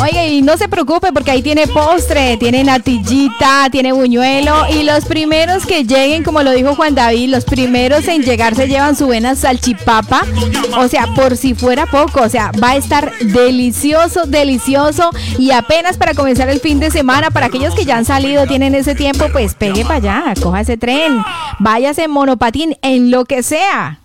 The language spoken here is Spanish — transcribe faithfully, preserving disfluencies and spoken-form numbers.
Oiga, y no se preocupe porque ahí tiene postre, tiene natillita, tiene buñuelo y los primeros que lleguen, como lo dijo Juan David, los primeros en llegar se llevan su buena salchipapa. O sea, por si fuera poco, o sea, va a estar delicioso, delicioso y apenas para comenzar el fin de semana, para aquellos que ya han salido, tienen ese tiempo, pues pegue para allá, coja ese tren, váyase en monopatín, en lo que sea.